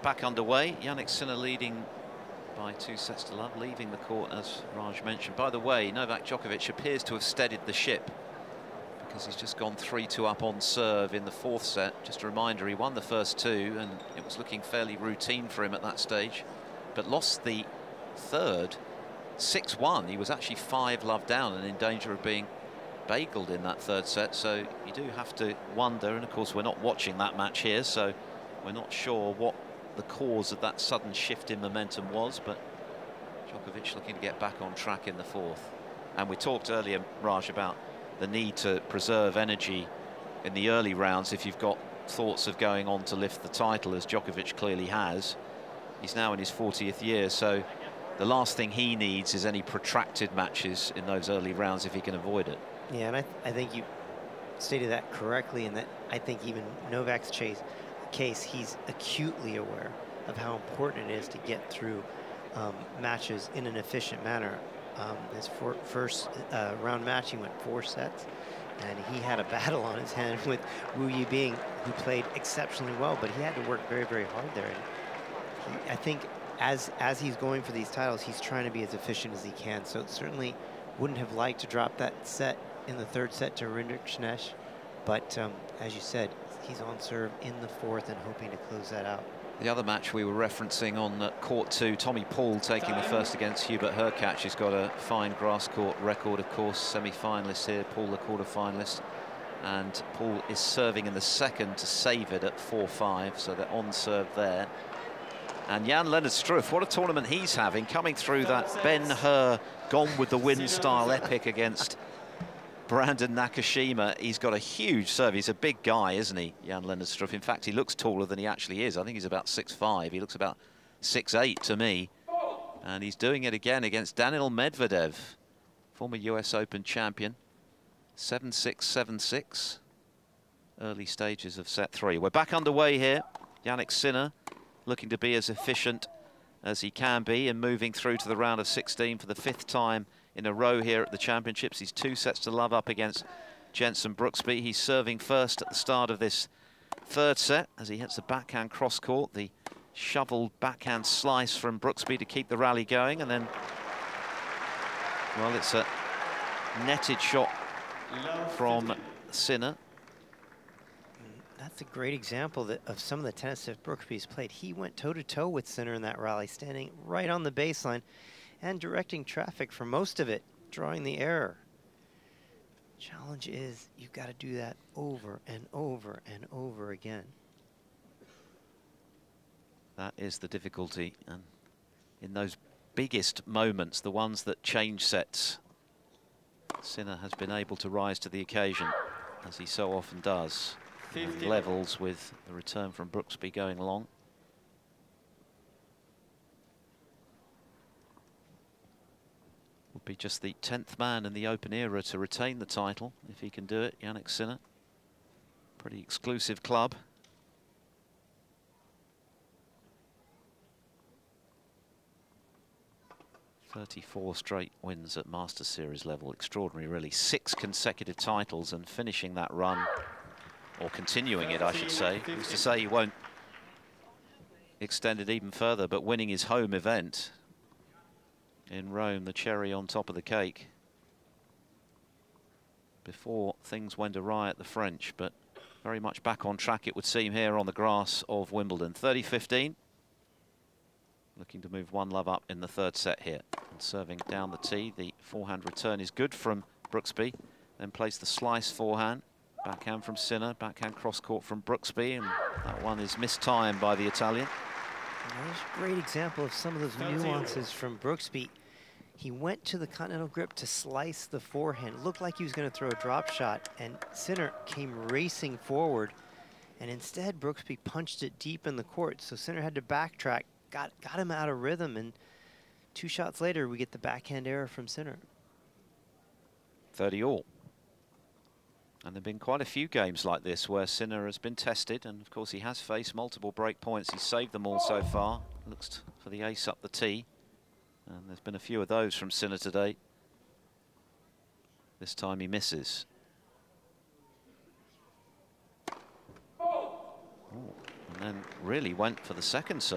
back underway. Jannik Sinner leading by 2-0, leaving the court, as Raj mentioned. By the way, Novak Djokovic appears to have steadied the ship, because he's just gone 3-2 up on serve in the fourth set. Just a reminder, he won the first two, and it was looking fairly routine for him at that stage, but lost the third 6-1. He was actually 5-love down and in danger of being bageled in that third set. So you do have to wonder, and of course we're not watching that match here, so we're not sure what the cause of that sudden shift in momentum was, but Djokovic looking to get back on track in the fourth. And we talked earlier, Raj, about the need to preserve energy in the early rounds if you've got thoughts of going on to lift the title, as Djokovic clearly has. He's now in his 40th year, so the last thing he needs is any protracted matches in those early rounds if he can avoid it. Yeah, and I think you stated that correctly, and that I think even Novak's case, he's acutely aware of how important it is to get through matches in an efficient manner. His first round match, he went 4 sets, and he had a battle on his hand with Wu Yibing, who played exceptionally well, but he had to work very, very hard there. And I think as he's going for these titles, he's trying to be as efficient as he can. So certainly wouldn't have liked to drop that set in the third set to Rinderk Schnesh, but as you said, he's on serve in the fourth and hoping to close that out. The other match we were referencing on court 2, Tommy Paul taking the first against Hubert Hurkacz. He's got a fine grass court record, of course, semi-finalist here, Paul the quarter-finalist, and Paul is serving in the second to save it at 4-5, so they're on serve there. And Jan-Lennard Struff, what a tournament he's having, coming through that Ben-Hur Gone with the Wind style epic against Brandon Nakashima. He's got a huge serve. He's a big guy, isn't he, Jan-Lennard Struff? In fact, he looks taller than he actually is. I think he's about 6'5". He looks about 6'8" to me. And he's doing it again against Daniil Medvedev, former US Open champion. 7-6, 7-6. Early stages of set 3. We're back underway here. Jannik Sinner looking to be as efficient as he can be and moving through to the round of 16 for the 5th time in a row here at the Championships. He's 2-0 up against Jenson Brooksby. He's serving first at the start of this third set as he hits the backhand cross court, the shoveled backhand slice from Brooksby to keep the rally going, and then, well, it's a netted shot from Sinner. That's a great example of some of the tennis that Brooksby's played. He went toe-to-toe with Sinner in that rally, standing right on the baseline and directing traffic for most of it, drawing the error. Challenge is you've got to do that over and over and over again. That is the difficulty, and in those biggest moments, the ones that change sets, Sinner has been able to rise to the occasion, as he so often does. Levels with the return from Brooksby going along. Would be just the 10th man in the Open era to retain the title, if he can do it, Jannik Sinner. Pretty exclusive club. "34 straight wins at Masters Series level. Extraordinary, really. 6 consecutive titles, and finishing that run, or continuing it, I should say. Who's to say he won't extend it even further, but winning his home event in Rome, the cherry on top of the cake, before things went awry at the French, but very much back on track, it would seem, here on the grass of Wimbledon. 30-15. Looking to move 1-love up in the third set here. And serving down the tee, the forehand return is good from Brooksby. Then plays the slice forehand. Backhand from Sinner, backhand cross-court from Brooksby, and that one is mistimed by the Italian. There's a great example of some of those nuances from Brooksby. He went to the continental grip to slice the forehand. It looked like he was going to throw a drop shot, and Sinner came racing forward, and instead Brooksby punched it deep in the court, so Sinner had to backtrack, got him out of rhythm, and 2 shots later we get the backhand error from Sinner. 30 all. And there have been quite a few games like this where Sinner has been tested, and of course he has faced multiple break points. He's saved them all so far. Looks for the ace up the tee, and there's been a few of those from Sinner today. This time he misses. Ooh, and then really went for the second serve.